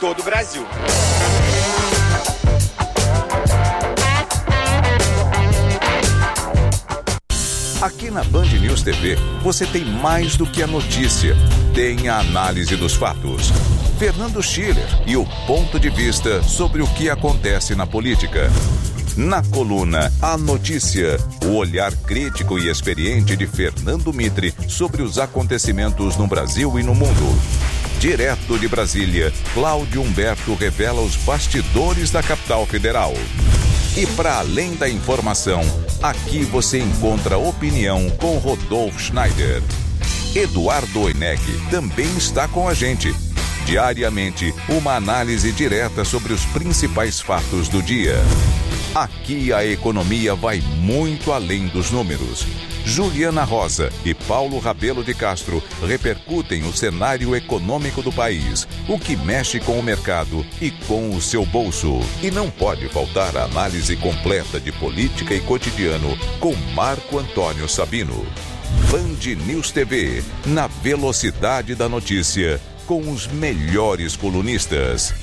todo o Brasil. Aqui na Band News TV, você tem mais do que a notícia. Tem a análise dos fatos. Fernando Schiller e o ponto de vista sobre o que acontece na política. Na coluna A Notícia, o olhar crítico e experiente de Fernando Mitre sobre os acontecimentos no Brasil e no mundo. Direto de Brasília, Cláudio Humberto revela os bastidores da capital federal. E para além da informação, aqui você encontra opinião com Rodolfo Schneider. Eduardo Oineg também está com a gente. Diariamente, uma análise direta sobre os principais fatos do dia. Aqui a economia vai muito além dos números. Juliana Rosa e Paulo Rabelo de Castro repercutem o cenário econômico do país, o que mexe com o mercado e com o seu bolso. E não pode faltar a análise completa de política e cotidiano com Marco Antônio Sabino. Band News TV, na velocidade da notícia, com os melhores colunistas.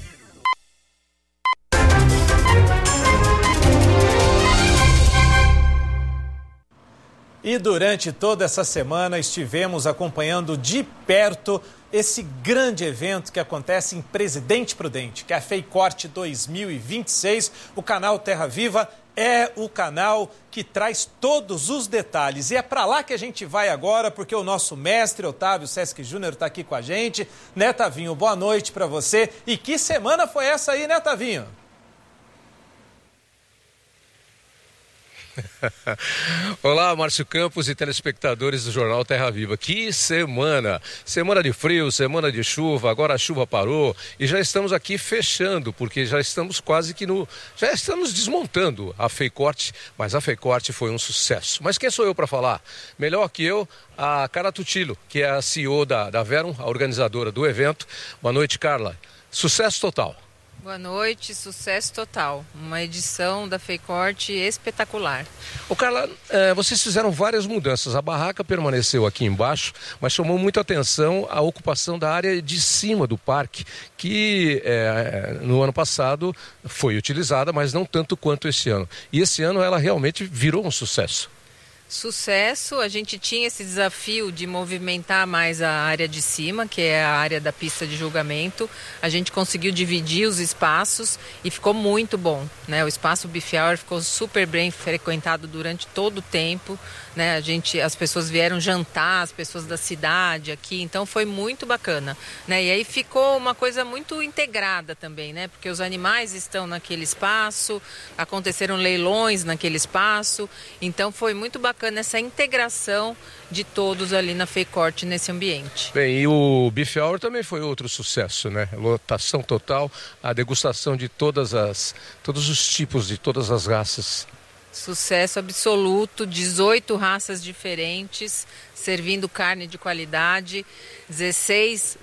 E durante toda essa semana estivemos acompanhando de perto esse grande evento que acontece em Presidente Prudente, que é a FEICORT 2026. O canal Terra Viva é o canal que traz todos os detalhes. E é para lá que a gente vai agora, porque o nosso mestre Otávio Sesc Júnior está aqui com a gente. Né, Tavinho? Boa noite para você. E que semana foi essa aí, né, Tavinho? Olá, Márcio Campos e telespectadores do Jornal Terra Viva. Que semana! Semana de frio, semana de chuva, agora a chuva parou e já estamos aqui fechando, porque já estamos quase que já estamos desmontando a FEICORT, mas a FEICORT foi um sucesso. Mas quem sou eu para falar? Melhor que eu, a Carla Tutilo, que é a CEO da Verum, a organizadora do evento. Boa noite, Carla. Sucesso total. Boa noite, sucesso total. Uma edição da FEICORT espetacular. Ô Carla, vocês fizeram várias mudanças. A barraca permaneceu aqui embaixo, mas chamou muita atenção a ocupação da área de cima do parque, que no ano passado foi utilizada, mas não tanto quanto esse ano. E esse ano ela realmente virou um sucesso. Sucesso, a gente tinha esse desafio de movimentar mais a área de cima, que é a área da pista de julgamento. A gente conseguiu dividir os espaços e ficou muito bom, né? O espaço Beef Hour ficou super bem frequentado durante todo o tempo, né? As pessoas vieram jantar, as pessoas da cidade aqui, então foi muito bacana, né? E aí ficou uma coisa muito integrada também, né? Porque os animais estão naquele espaço, aconteceram leilões naquele espaço, então foi muito bacana essa integração de todos ali na FEICORT nesse ambiente. Bem, e o Beef Hour também foi outro sucesso, né? Lotação total, a degustação de todos os tipos, de todas as raças. Sucesso absoluto, 18 raças diferentes, servindo carne de qualidade, 16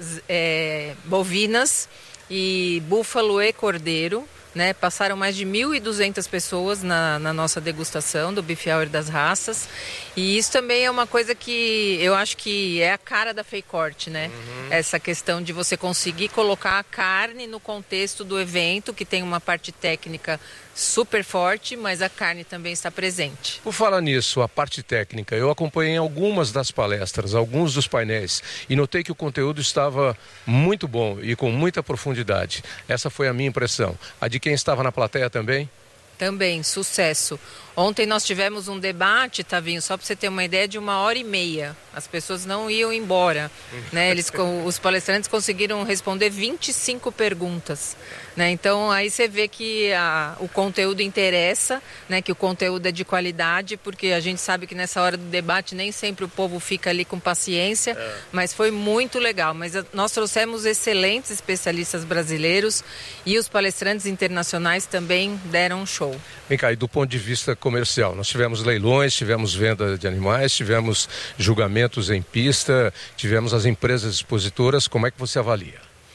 bovinas e búfalo e cordeiro. Né, passaram mais de 1.200 pessoas na nossa degustação do Beef Hour das raças. E isso também é uma coisa que eu acho que é a cara da FEICORT, né? Uhum. Essa questão de você conseguir colocar a carne no contexto do evento, que tem uma parte técnica super forte, mas a carne também está presente. Por falar nisso, a parte técnica, eu acompanhei algumas das palestras, alguns dos painéis, e notei que o conteúdo estava muito bom e com muita profundidade. Essa foi a minha impressão. A de quem estava na plateia também? Também, sucesso. Ontem nós tivemos um debate, Tavinho, só para você ter uma ideia, de 1h30. As pessoas não iam embora, né? Os palestrantes conseguiram responder 25 perguntas, né? Então aí você vê que o conteúdo interessa, né? Que o conteúdo é de qualidade, porque a gente sabe que nessa hora do debate nem sempre o povo fica ali com paciência, mas foi muito legal. Mas nós trouxemos excelentes especialistas brasileiros e os palestrantes internacionais também deram um show. Vem cá, e do ponto de vista comercial, nós tivemos leilões, tivemos venda de animais, tivemos julgamentos em pista, tivemos as empresas expositoras. Como é que você avalia?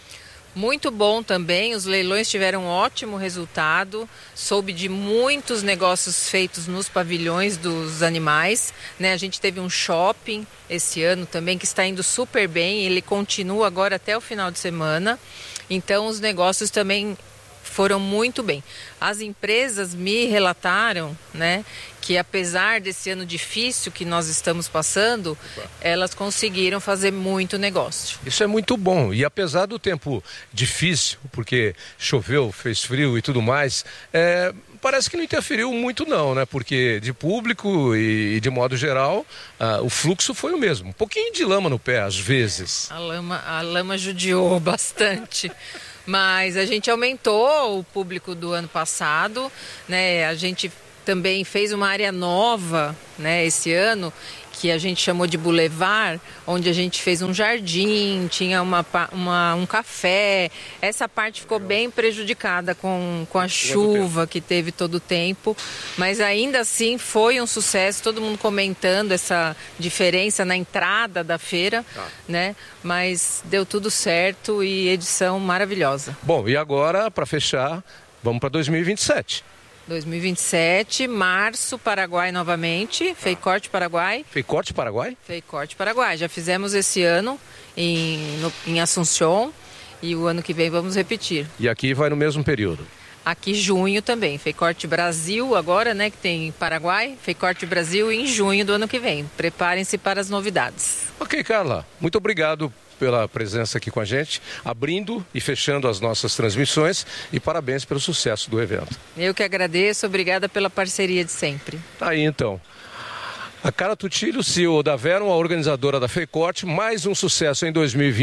Muito bom também, os leilões tiveram um ótimo resultado, soube de muitos negócios feitos nos pavilhões dos animais, né? A gente teve um shopping esse ano também que está indo super bem, ele continua agora até o final de semana, então os negócios também foram muito bem. As empresas me relataram, né, que apesar desse ano difícil que nós estamos passando, elas conseguiram fazer muito negócio. Isso é muito bom. E apesar do tempo difícil, porque choveu, fez frio e tudo mais, parece que não interferiu muito não, né? Porque de público e de modo geral, o fluxo foi o mesmo. Um pouquinho de lama no pé, às vezes. A lama judiou bastante. Mas a gente aumentou o público do ano passado, né? A gente também fez uma área nova, né, esse ano, que a gente chamou de Boulevard, onde a gente fez um jardim, tinha um café. Essa parte ficou bem prejudicada com a chuva que teve todo o tempo, mas ainda assim foi um sucesso, todo mundo comentando essa diferença na entrada da feira, né? Mas deu tudo certo e edição maravilhosa. Bom, e agora, para fechar, vamos para 2027. 2027, março, Paraguai novamente, Feicorte Paraguai. Feicorte Paraguai? Feicorte Paraguai. Já fizemos esse ano em Assunção e o ano que vem vamos repetir. E aqui vai no mesmo período? Aqui junho também, Feicorte Brasil agora, né, que tem Paraguai, Feicorte Brasil em junho do ano que vem. Preparem-se para as novidades. Ok, Carla, muito obrigado pela presença aqui com a gente, abrindo e fechando as nossas transmissões e parabéns pelo sucesso do evento. Eu que agradeço, obrigada pela parceria de sempre. Tá aí então. A Carla Tutilho, CEO da Verum, a organizadora da Feicorte, mais um sucesso em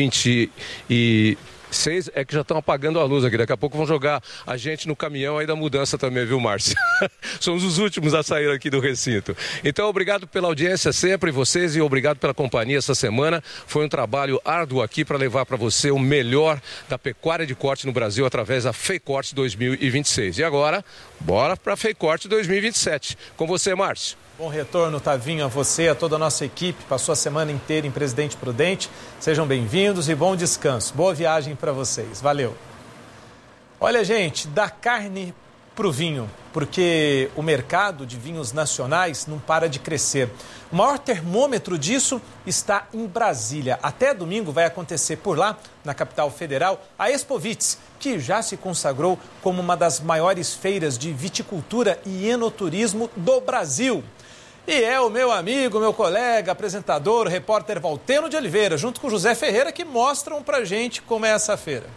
2026. É que já estão apagando a luz aqui, daqui a pouco vão jogar a gente no caminhão aí da mudança também, viu, Márcio? Somos os últimos a sair aqui do recinto. Então, obrigado pela audiência sempre, vocês, e obrigado pela companhia essa semana. Foi um trabalho árduo aqui para levar para você o melhor da pecuária de corte no Brasil através da Feicorte 2026. E agora, bora para a Feicorte 2027. Com você, Márcio. Bom retorno, Tavinho, a você, a toda a nossa equipe. Passou a semana inteira em Presidente Prudente. Sejam bem-vindos e bom descanso. Boa viagem para vocês. Valeu. Olha, gente, da carne para o vinho, porque o mercado de vinhos nacionais não para de crescer. O maior termômetro disso está em Brasília. Até domingo vai acontecer por lá, na capital federal, a Expovits, que já se consagrou como uma das maiores feiras de viticultura e enoturismo do Brasil. E é o meu amigo, meu colega, apresentador, o repórter Valteno de Oliveira, junto com José Ferreira, que mostram pra gente como é essa feira.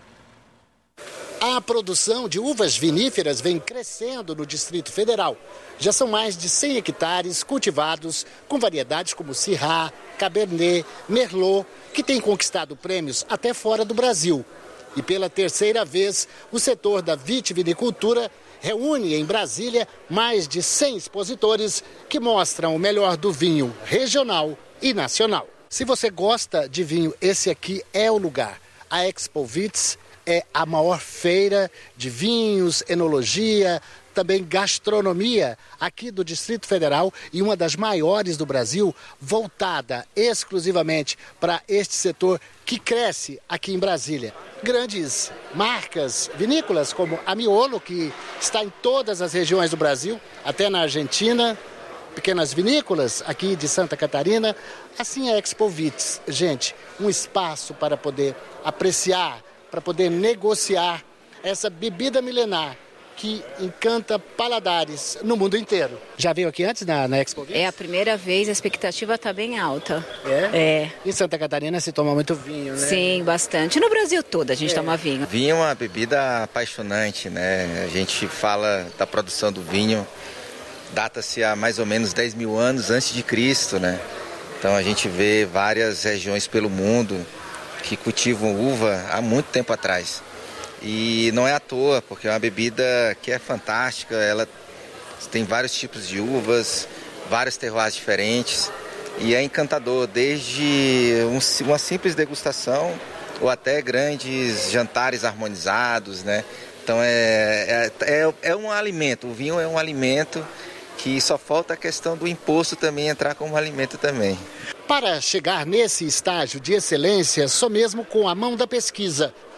A produção de uvas viníferas vem crescendo no Distrito Federal. Já são mais de 100 hectares cultivados com variedades como Syrah, Cabernet, Merlot, que têm conquistado prêmios até fora do Brasil. E pela terceira vez, o setor da vitivinicultura reúne em Brasília mais de 100 expositores que mostram o melhor do vinho regional e nacional. Se você gosta de vinho, esse aqui é o lugar. A Expovits é a maior feira de vinhos, enologia, também gastronomia aqui do Distrito Federal e uma das maiores do Brasil, voltada exclusivamente para este setor que cresce aqui em Brasília. Grandes marcas vinícolas como a Miolo, que está em todas as regiões do Brasil, até na Argentina, pequenas vinícolas aqui de Santa Catarina, assim a Expovits. Gente, um espaço para poder apreciar, para poder negociar essa bebida milenar que encanta paladares no mundo inteiro. Já veio aqui antes na Expovits? É a primeira vez, a expectativa está bem alta. É? Em Santa Catarina se toma muito vinho, né? Sim, bastante. No Brasil todo a gente toma vinho. Vinho é uma bebida apaixonante, né? A gente fala da produção do vinho, data-se há mais ou menos 10 mil anos antes de Cristo, né? Então a gente vê várias regiões pelo mundo que cultivam uva há muito tempo atrás. E não é à toa, porque é uma bebida que é fantástica, ela tem vários tipos de uvas, vários terroirs diferentes e é encantador, desde uma simples degustação ou até grandes jantares harmonizados, né? Então é um alimento, o vinho é um alimento que só falta a questão do imposto também entrar como alimento também. Para chegar nesse estágio de excelência, só mesmo com a mão da pesquisa.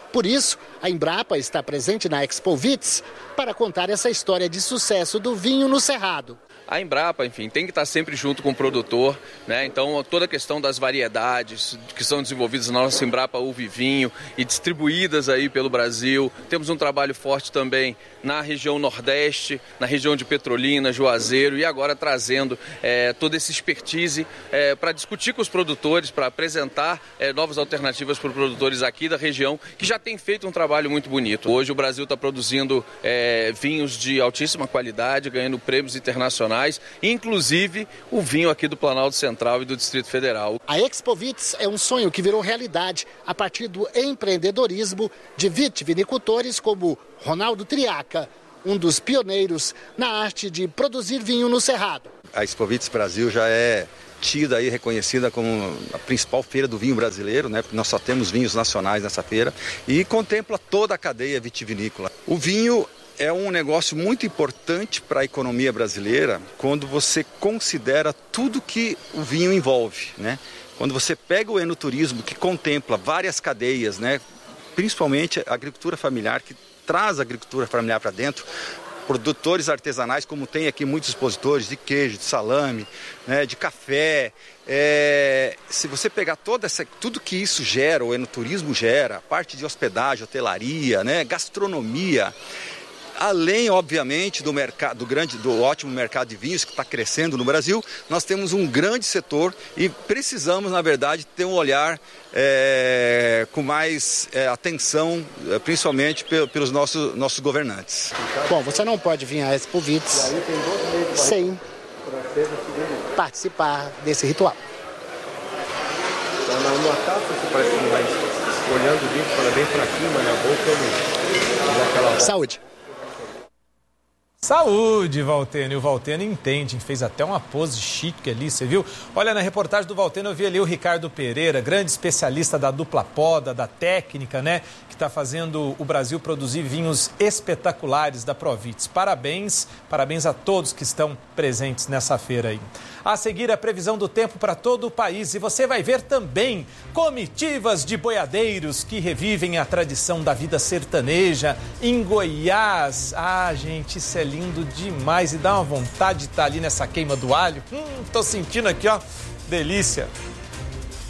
Por isso, a Embrapa está presente na Expo Witz para contar essa história de sucesso do vinho no Cerrado. A Embrapa, enfim, tem que estar sempre junto com o produtor, né? Então, toda a questão das variedades que são desenvolvidas na nossa Embrapa Uva e Vinho e distribuídas aí pelo Brasil. Temos um trabalho forte também na região Nordeste, na região de Petrolina, Juazeiro e agora trazendo toda essa expertise para discutir com os produtores, para apresentar novas alternativas para os produtores aqui da região que já tem feito um trabalho muito bonito. Hoje o Brasil está produzindo vinhos de altíssima qualidade, ganhando prêmios internacionais, inclusive o vinho aqui do Planalto Central e do Distrito Federal. A Expo Witz é um sonho que virou realidade a partir do empreendedorismo de vitivinicultores como Ronaldo Triaca, um dos pioneiros na arte de produzir vinho no Cerrado. A Expo Witz Brasil já é tida e reconhecida como a principal feira do vinho brasileiro, né? Porque nós só temos vinhos nacionais nessa feira e contempla toda a cadeia vitivinícola. O vinho é um negócio muito importante para a economia brasileira quando você considera tudo que o vinho envolve, né? Quando você pega o enoturismo, que contempla várias cadeias, né? Principalmente a agricultura familiar, que traz a agricultura familiar para dentro, produtores artesanais, como tem aqui muitos expositores de queijo, de salame, né? De café. Se você pegar tudo que isso gera, o enoturismo gera, a parte de hospedagem, hotelaria, né? Gastronomia, além, obviamente, do ótimo mercado de vinhos que está crescendo no Brasil, nós temos um grande setor e precisamos, na verdade, ter um olhar com mais atenção, principalmente pelos nossos governantes. Bom, você não pode vir à Expo Witz sem participar desse ritual. Na taça você parece mais olhando o vinho para bem para cima, na boca. Saúde! Saúde, Valtênio. O Valtênio entende, fez até uma pose chique ali, você viu? Olha, na reportagem do Valtênio eu vi ali o Ricardo Pereira, grande especialista da dupla poda, da técnica, né? Que está fazendo o Brasil produzir vinhos espetaculares da Provitz. Parabéns a todos que estão presentes nessa feira aí. A seguir, a previsão do tempo para todo o país. E você vai ver também comitivas de boiadeiros que revivem a tradição da vida sertaneja em Goiás. Ah, gente, isso é lindo demais e dá uma vontade de estar ali nessa queima do alho. Tô sentindo aqui, ó, delícia.